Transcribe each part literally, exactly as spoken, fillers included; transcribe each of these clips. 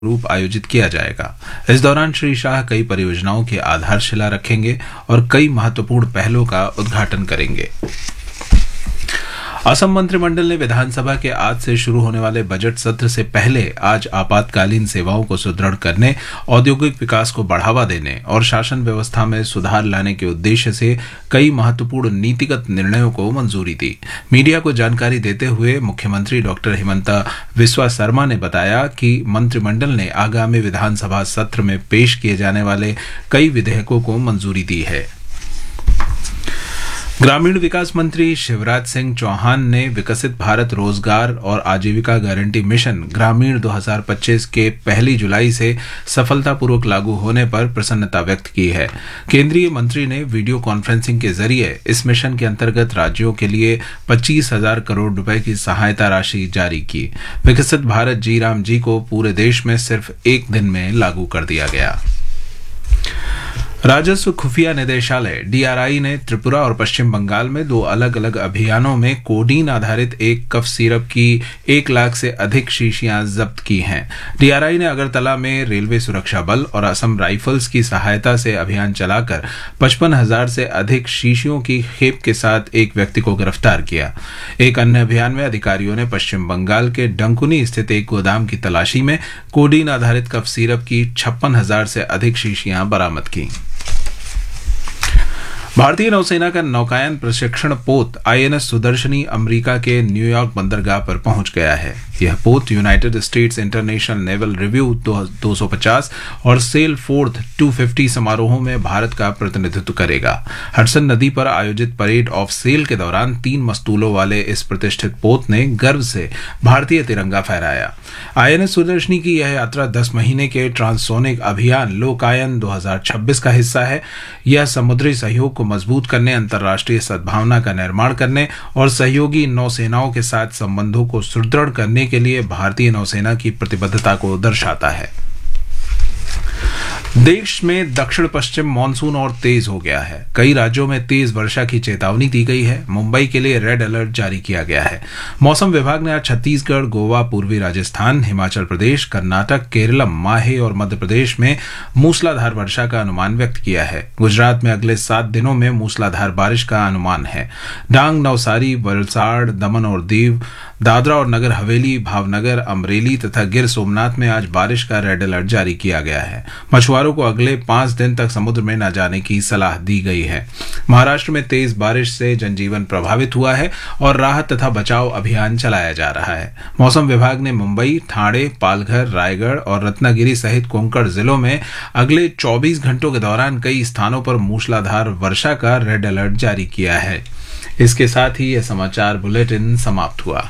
रूप आयोजित किया जाएगा। इस दौरान श्री शाह कई परियोजनाओं की आधारशिला रखेंगे और कई महत्वपूर्ण पहलों का उद्घाटन करेंगे। असम मंत्रिमंडल ने विधानसभा के आज से शुरू होने वाले बजट सत्र से पहले आज आपातकालीन सेवाओं को सुदृढ़ करने, औद्योगिक विकास को बढ़ावा देने और शासन व्यवस्था में सुधार लाने के उद्देश्य से कई महत्वपूर्ण नीतिगत निर्णयों को मंजूरी दी। मीडिया को जानकारी देते हुए मुख्यमंत्री डॉक्टर हिमंता बिस्वा शर्मा ने बताया कि मंत्रिमंडल ने आगामी विधानसभा सत्र में पेश किए जाने वाले कई विधेयकों को मंजूरी दी है। ग्रामीण विकास मंत्री शिवराज सिंह चौहान ने विकसित भारत रोजगार और आजीविका गारंटी मिशन ग्रामीण दो हज़ार पच्चीस के पहली जुलाई से सफलतापूर्वक लागू होने पर प्रसन्नता व्यक्त की है। केंद्रीय मंत्री ने वीडियो कॉन्फ्रेंसिंग के जरिए इस मिशन के अंतर्गत राज्यों के लिए पच्चीस हजार करोड़ रुपए की सहायता राशि जारी की। विकसित भारत जी राम जी को पूरे देश में सिर्फ एक दिन में लागू कर दिया गया। राजस्व खुफिया निदेशालय डीआरआई ने त्रिपुरा और पश्चिम बंगाल में दो अलग अलग अभियानों में कोडीन आधारित एक कफ सिरप की एक लाख से अधिक शीशियां जब्त की हैं। डीआरआई ने अगरतला में रेलवे सुरक्षा बल और असम राइफल्स की सहायता से अभियान चलाकर पचपन हजार से अधिक शीशियों की खेप के साथ एक व्यक्ति को गिरफ्तार किया। एक अन्य अभियान में अधिकारियों ने पश्चिम बंगाल के डंकुनी स्थित एक गोदाम की तलाशी में कोडीन आधारित कफ सिरप की छप्पन हजार से अधिक शीशियां बरामद की। भारतीय नौसेना का नौकायन प्रशिक्षण पोत आईएनएस सुदर्शनी अमेरिका के न्यूयॉर्क बंदरगाह पर पहुंच गया है। यह पोत United states international naval review दो सौ पचास और सेल फोर्थ दो सौ पचास समारोहों में भारत का प्रतिनिधित्व करेगा। हडसन नदी पर आयोजित परेड ऑफ सेल के दौरान तीन मस्तूलों वाले इस प्रतिष्ठित पोत ने गर्व से भारतीय तिरंगा फहराया। आईएनएस सुदर्शनी की यह यात्रा दस महीने के ट्रांससोनिक अभियान लोकायन दो हज़ार छब्बीस का हिस्सा है। यह समुद्री सहयोग को मजबूत करने, अंतर्राष्ट्रीय सद्भावना का निर्माण करने और सहयोगी नौसेनाओं के साथ संबंधों को सुदृढ़ करने के लिए भारतीय नौसेना की प्रतिबद्धता को दर्शाता है। देश में दक्षिण पश्चिम मानसून और तेज हो गया है। कई राज्यों में तेज वर्षा की चेतावनी दी गई है। मुंबई के लिए रेड अलर्ट जारी किया गया है। मौसम विभाग ने आज छत्तीसगढ़, गोवा, पूर्वी राजस्थान, हिमाचल प्रदेश, कर्नाटक, केरलम, माहे और मध्य प्रदेश में मूसलाधार वर्षा का अनुमान व्यक्त किया है। गुजरात में अगले सात दिनों में मूसलाधार बारिश का अनुमान है। डांग, नवसारी, वलसाड़, दमन और दीव, दादरा और नगर हवेली, भावनगर, अमरेली तथा गिर सोमनाथ में आज बारिश का रेड अलर्ट जारी किया गया है। मछुआरों को अगले पांच दिन तक समुद्र में न जाने की सलाह दी गई है। महाराष्ट्र में तेज बारिश से जनजीवन प्रभावित हुआ है और राहत तथा बचाव अभियान चलाया जा रहा है। मौसम विभाग ने मुंबई, ठाणे, पालघर, रायगढ़ और रत्नागिरी सहित कोंकण जिलों में अगले चौबीस घंटों के दौरान कई स्थानों पर मूसलाधार वर्षा का रेड अलर्ट जारी किया है। इसके साथ ही यह समाचार बुलेटिन समाप्त हुआ।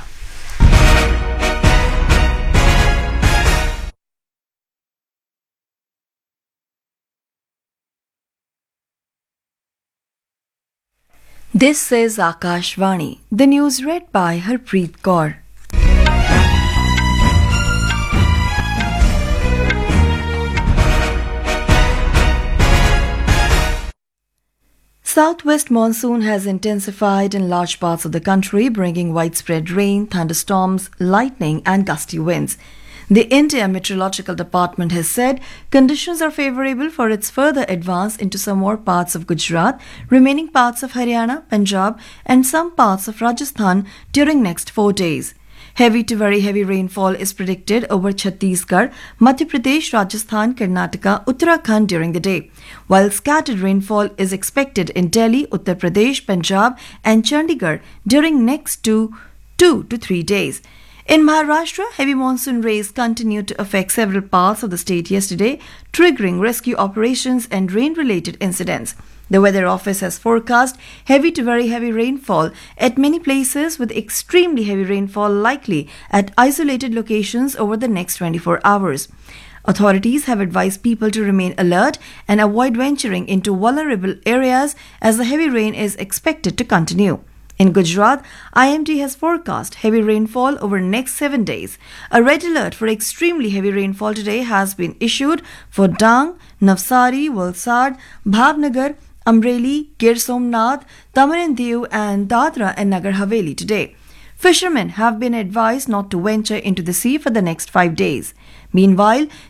This is Akashvani. The news read by Harpreet Kaur. Southwest monsoon has intensified in large parts of the country, bringing widespread rain, thunderstorms, lightning and gusty winds. The India Meteorological Department has said conditions are favorable for its further advance into some more parts of Gujarat, remaining parts of Haryana, Punjab and some parts of Rajasthan during next four days. Heavy to very heavy rainfall is predicted over Chhattisgarh, Madhya Pradesh, Rajasthan, Karnataka, Uttarakhand during the day, while scattered rainfall is expected in Delhi, Uttar Pradesh, Punjab and Chandigarh during next two, two to three days. In Maharashtra, heavy monsoon rays continued to affect several parts of the state yesterday, triggering rescue operations and rain-related incidents. The Weather Office has forecast heavy to very heavy rainfall at many places, with extremely heavy rainfall likely at isolated locations over the next twenty-four hours. Authorities have advised people to remain alert and avoid venturing into vulnerable areas as the heavy rain is expected to continue. In Gujarat, I M D has forecast heavy rainfall over next seven days. A red alert for extremely heavy rainfall today has been issued for Dang, Navsari, Valsad, Bhavnagar, Amreli, Gir Somnath, Daman and Diu and Dadra and Nagar Haveli today. Fishermen have been advised not to venture into the sea for the next five days. Meanwhile,